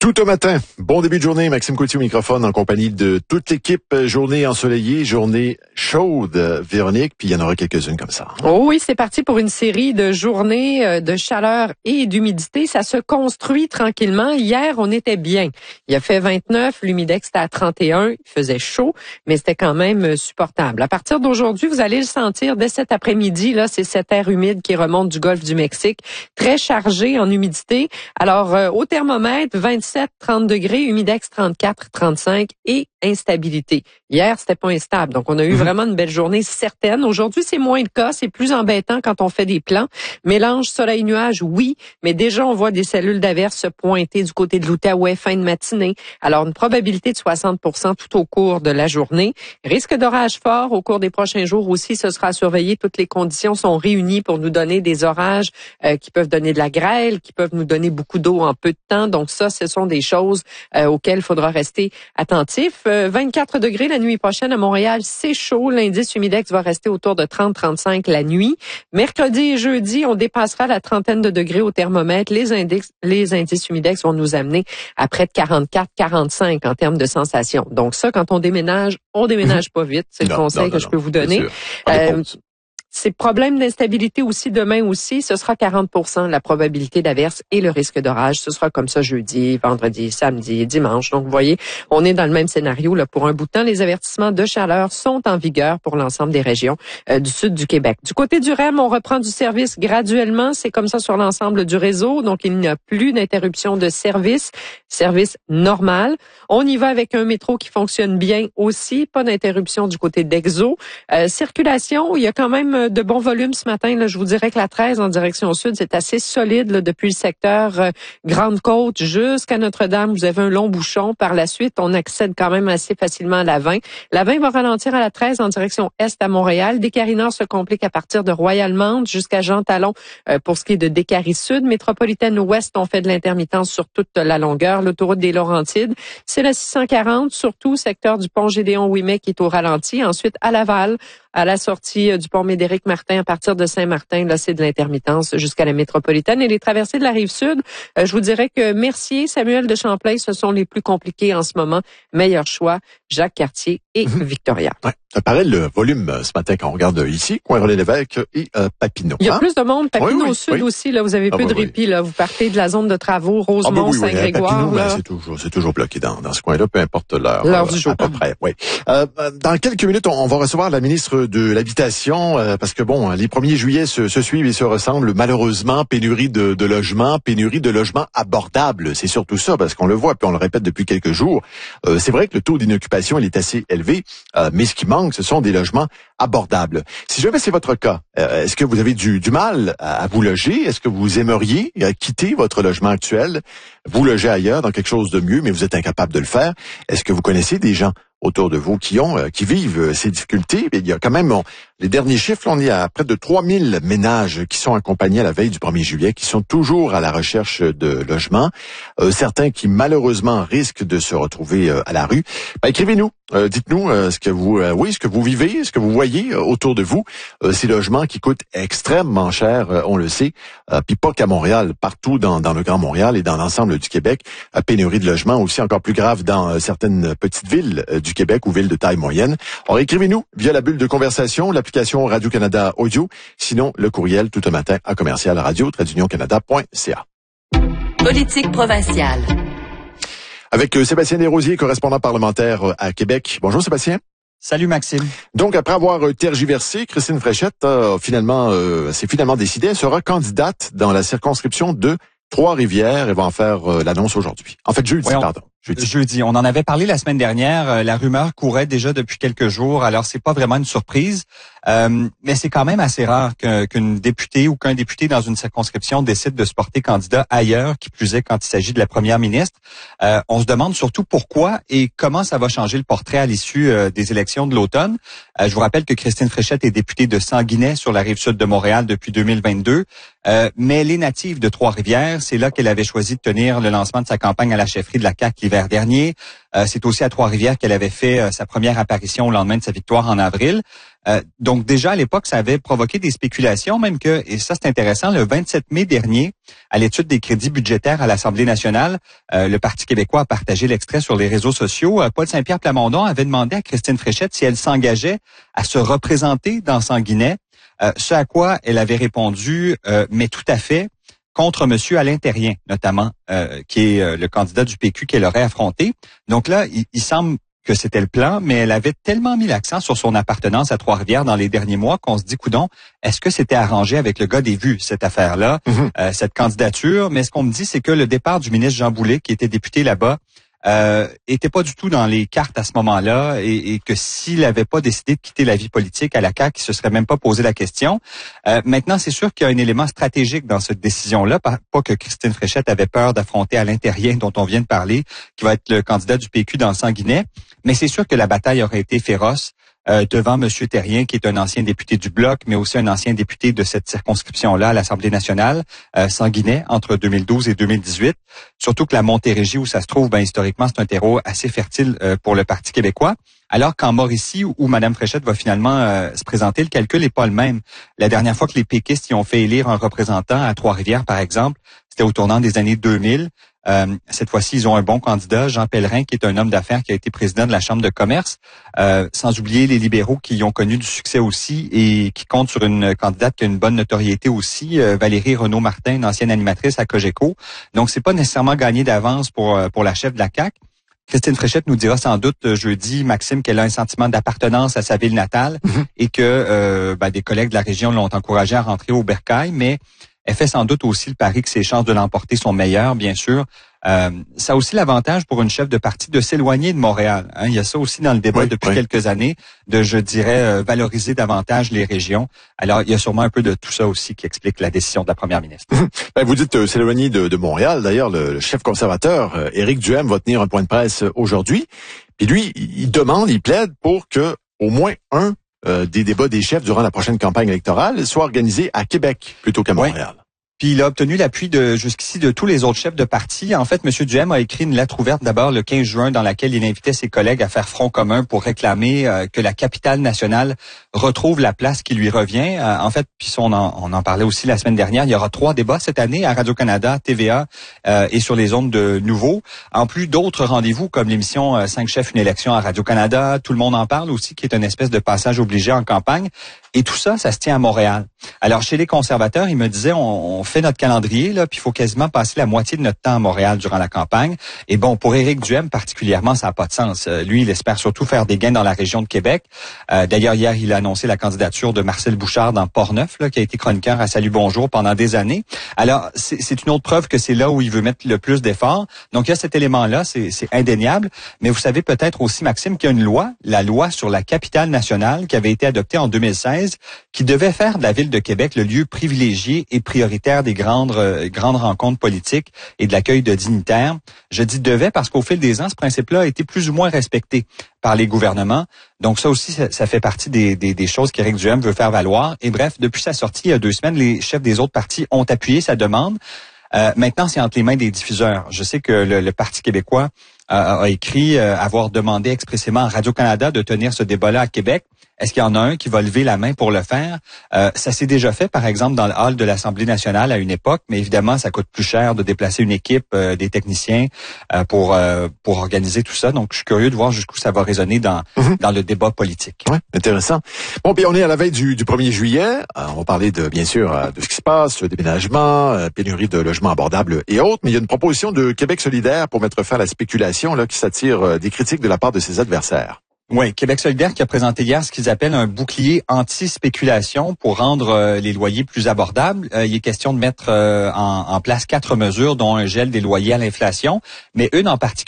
Tout un matin, bon début de journée, Maxime Coutier au microphone en compagnie de toute l'équipe. Journée ensoleillée, journée chaude, Véronique, puis il y en aura quelques-unes comme ça. Oh oui, c'est parti pour une série de journées de chaleur et d'humidité. Ça se construit tranquillement. Hier, on était bien. Il a fait 29, l'humidex était à 31, il faisait chaud, mais c'était quand même supportable. À partir d'aujourd'hui, vous allez le sentir dès cet après-midi, là, c'est cet air humide qui remonte du golfe du Mexique, très chargé en humidité. Alors, au thermomètre, 27, 30 degrés, humidex 34, 35 et instabilité. Hier, c'était pas instable. Donc, on a eu vraiment une belle journée certaine. Aujourd'hui, c'est moins le cas. C'est plus embêtant quand on fait des plans. Mélange soleil-nuage, oui, mais déjà, on voit des cellules d'averse se pointer du côté de l'Outaouais fin de matinée. Alors, une probabilité de 60% tout au cours de la journée. Risque d'orage fort au cours des prochains jours aussi. Ce sera à surveiller. Toutes les conditions sont réunies pour nous donner des orages qui peuvent donner de la grêle, qui peuvent nous donner beaucoup d'eau en peu de temps. Donc, ça, ce sont des choses auxquelles il faudra rester attentif. 24 degrés la nuit prochaine à Montréal, c'est chaud. L'indice humidex va rester autour de 30-35 la nuit. Mercredi et jeudi, on dépassera la trentaine de degrés au thermomètre. Les indices humidex vont nous amener à près de 44-45 en termes de sensation. Donc ça, quand on déménage pas vite. C'est le conseil que je peux vous donner. Ces problèmes d'instabilité aussi demain aussi, ce sera 40% la probabilité d'averse et le risque d'orage. Ce sera comme ça jeudi, vendredi, samedi, dimanche. Donc, vous voyez, on est dans le même scénario là pour un bout de temps. Les avertissements de chaleur sont en vigueur pour l'ensemble des régions du sud du Québec. Du côté du REM, on reprend du service graduellement. C'est comme ça sur l'ensemble du réseau. Donc, il n'y a plus d'interruption de service normal. On y va avec un métro qui fonctionne bien aussi. Pas d'interruption du côté d'Exo. Circulation, il y a quand même de bons volumes ce matin. Là, je vous dirais que la 13 en direction sud, c'est assez solide là, depuis le secteur Grande-Côte jusqu'à Notre-Dame. Vous avez un long bouchon. Par la suite, on accède quand même assez facilement à la 20. La 20 va ralentir à la 13 en direction est à Montréal. Descaries-Nord se complique à partir de Royal-Mante jusqu'à Jean-Talon pour ce qui est de Descaries-Sud. Métropolitaine Ouest, on fait de l'intermittence sur toute la longueur. L'autoroute des Laurentides, c'est la 640, surtout secteur du pont Gédéon-Ouimet qui est au ralenti. Ensuite, à Laval, à la sortie du pont Médéric-Martin, à partir de Saint-Martin, là, c'est de l'intermittence jusqu'à la métropolitaine. Et les traversées de la Rive-Sud, je vous dirais que Mercier, Samuel de Champlain, ce sont les plus compliqués en ce moment. Meilleur choix, Jacques-Cartier et Victoria. Ouais. Ça paraît le volume ce matin quand on regarde ici, Coin-Relais-Lévesque et Papineau. Il y a plus de monde. Papineau au sud aussi, là, vous avez peu de répit. Là. Vous partez de la zone de travaux, Rosemont, Saint-Grégoire. Papineau, c'est toujours bloqué dans ce coin-là, peu importe l'heure du jour. À peu près. Oui. Dans quelques minutes, on va recevoir la ministre de l'Habitation, parce que bon, les 1er juillet se suivent et se ressemblent. Malheureusement, pénurie de logements abordables. C'est surtout ça, parce qu'on le voit, puis on le répète depuis quelques jours. C'est vrai que le taux d'inoccupation, il est assez élevé, mais ce qui manque, ce sont des logements abordables. Si jamais c'est votre cas, est-ce que vous avez du mal à vous loger? Est-ce que vous aimeriez quitter votre logement actuel, vous loger ailleurs dans quelque chose de mieux, mais vous êtes incapable de le faire? Est-ce que vous connaissez des gens autour de vous qui vivent ces difficultés? Il y a quand même, les derniers chiffres, on est à près de 3000 ménages qui sont accompagnés à la veille du 1er juillet, qui sont toujours à la recherche de logements. Certains qui, malheureusement, risquent de se retrouver à la rue. Écrivez-nous. Dites-nous ce que vous vivez, ce que vous voyez autour de vous. Ces logements qui coûtent extrêmement cher, on le sait, puis pas qu'à Montréal, partout dans le Grand Montréal et dans l'ensemble du Québec. Pénurie de logements aussi encore plus grave dans certaines petites villes du Québec ou villes de taille moyenne. Alors écrivez-nous via la bulle de conversation, l'application Radio-Canada Audio, sinon le courriel tout un matin à commercial radio-canada.ca. Politique provinciale. Avec Sébastien Desrosiers, correspondant parlementaire à Québec. Bonjour Sébastien. Salut Maxime. Donc après avoir tergiversé, Christine Fréchette s'est finalement décidée, elle sera candidate dans la circonscription de Trois-Rivières et va en faire l'annonce aujourd'hui. En fait, jeudi. Jeudi. On en avait parlé la semaine dernière. La rumeur courait déjà depuis quelques jours. Alors, c'est pas vraiment une surprise. Mais c'est quand même assez rare qu'une députée ou qu'un député dans une circonscription décide de se porter candidat ailleurs, qui plus est quand il s'agit de la première ministre. On se demande surtout pourquoi et comment ça va changer le portrait à l'issue des élections de l'automne. Je vous rappelle que Christine Fréchette est députée de Sanguinet sur la rive sud de Montréal depuis 2022. Mais elle est native de Trois-Rivières. C'est là qu'elle avait choisi de tenir le lancement de sa campagne à la chefferie de la CAQ l'hiver dernier. C'est aussi à Trois-Rivières qu'elle avait fait sa première apparition au lendemain de sa victoire en avril. Donc déjà à l'époque, ça avait provoqué des spéculations, même que, et ça c'est intéressant, le 27 mai dernier, à l'étude des crédits budgétaires à l'Assemblée nationale, le Parti québécois a partagé l'extrait sur les réseaux sociaux. Paul Saint-Pierre Plamondon avait demandé à Christine Fréchette si elle s'engageait à se représenter dans Sanguinet, ce à quoi elle avait répondu « mais tout à fait », contre Monsieur Alain Terrien, notamment, qui est le candidat du PQ qu'elle aurait affronté. Donc là, il semble que c'était le plan, mais elle avait tellement mis l'accent sur son appartenance à Trois-Rivières dans les derniers mois qu'on se dit, coudonc, est-ce que c'était arrangé avec le gars des vues, cette affaire-là, cette candidature? Mais ce qu'on me dit, c'est que le départ du ministre Jean Boulet, qui était député là-bas, était pas du tout dans les cartes à ce moment-là et que s'il avait pas décidé de quitter la vie politique à la CAQ, il se serait même pas posé la question. Maintenant, c'est sûr qu'il y a un élément stratégique dans cette décision-là, pas que Christine Fréchette avait peur d'affronter Alain Terrien, dont on vient de parler, qui va être le candidat du PQ dans le Sanguinet, mais c'est sûr que la bataille aurait été féroce devant M. Terrien, qui est un ancien député du Bloc, mais aussi un ancien député de cette circonscription-là à l'Assemblée nationale, Sanguinet, entre 2012 et 2018. Surtout que la Montérégie, où ça se trouve, historiquement, c'est un terreau assez fertile pour le Parti québécois. Alors qu'en Mauricie, où Mme Fréchette va finalement se présenter, le calcul n'est pas le même. La dernière fois que les péquistes y ont fait élire un représentant à Trois-Rivières, par exemple, c'était au tournant des années 2000. Cette fois-ci, ils ont un bon candidat, Jean Pellerin, qui est un homme d'affaires qui a été président de la Chambre de commerce, sans oublier les libéraux qui ont connu du succès aussi et qui comptent sur une candidate qui a une bonne notoriété aussi, Valérie Renaud-Martin, une ancienne animatrice à Cogeco. Donc, c'est pas nécessairement gagné d'avance pour la chef de la CAQ. Christine Fréchette nous dira sans doute jeudi, Maxime, qu'elle a un sentiment d'appartenance à sa ville natale et que des collègues de la région l'ont encouragée à rentrer au bercail, mais elle fait sans doute aussi le pari que ses chances de l'emporter sont meilleures, bien sûr. Ça a aussi l'avantage pour une chef de parti de s'éloigner de Montréal. Il y a ça aussi dans le débat depuis quelques années, de, je dirais, valoriser davantage les régions. Alors, il y a sûrement un peu de tout ça aussi qui explique la décision de la première ministre. Vous dites s'éloigner de Montréal. D'ailleurs, le chef conservateur, Éric Duhaime, va tenir un point de presse aujourd'hui. Et lui, il demande, il plaide pour que au moins un des débats des chefs durant la prochaine campagne électorale soit organisé à Québec plutôt qu'à Montréal. Puis il a obtenu l'appui jusqu'ici de tous les autres chefs de parti. En fait, M. Duhaime a écrit une lettre ouverte d'abord le 15 juin dans laquelle il invitait ses collègues à faire front commun pour réclamer que la capitale nationale retrouve la place qui lui revient. En fait, puis on en parlait aussi la semaine dernière, il y aura 3 débats cette année à Radio-Canada, TVA et sur les ondes de Nouveau. En plus d'autres rendez-vous comme l'émission 5 chefs, une élection à Radio-Canada, tout le monde en parle aussi, qui est une espèce de passage obligé en campagne. Et tout ça, ça se tient à Montréal. Alors, chez les conservateurs, il me disait, on fait notre calendrier, là, puis il faut quasiment passer la moitié de notre temps à Montréal durant la campagne. Et bon, pour Éric Duhaime particulièrement, ça n'a pas de sens. Lui, il espère surtout faire des gains dans la région de Québec. D'ailleurs, hier, il a annoncé la candidature de Marcel Bouchard dans Portneuf, là, qui a été chroniqueur à Salut Bonjour pendant des années. Alors, c'est une autre preuve que c'est là où il veut mettre le plus d'efforts. Donc, il y a cet élément-là, c'est indéniable. Mais vous savez peut-être aussi, Maxime, qu'il y a une loi, la loi sur la capitale nationale, qui avait été adoptée en 2016, qui devait faire de la ville de Québec le lieu privilégié et prioritaire des grandes rencontres politiques et de l'accueil de dignitaires. Je dis devait parce qu'au fil des ans, ce principe-là a été plus ou moins respecté par les gouvernements. Donc ça aussi, ça fait partie des choses qu'Éric Duhaime veut faire valoir. Et bref, depuis sa sortie il y a 2 semaines, les chefs des autres partis ont appuyé sa demande. Maintenant, c'est entre les mains des diffuseurs. Je sais que le Parti québécois a écrit avoir demandé expressément à Radio-Canada de tenir ce débat-là à Québec. Est-ce qu'il y en a un qui va lever la main pour le faire? Ça s'est déjà fait, par exemple, dans le hall de l'Assemblée nationale à une époque, mais évidemment, ça coûte plus cher de déplacer une équipe, des techniciens pour organiser tout ça. Donc, je suis curieux de voir jusqu'où ça va résonner dans le débat politique. Ouais, intéressant. Bon, bien, on est à la veille du 1er juillet. On va parler bien sûr, de ce qui se passe, le déménagement, pénurie de logements abordables et autres. Mais il y a une proposition de Québec solidaire pour mettre fin à la spéculation là qui s'attire des critiques de la part de ses adversaires. Oui, Québec solidaire qui a présenté hier ce qu'ils appellent un bouclier anti-spéculation pour rendre les loyers plus abordables. Il est question de mettre en place 4 mesures, dont un gel des loyers à l'inflation, mais une en particulier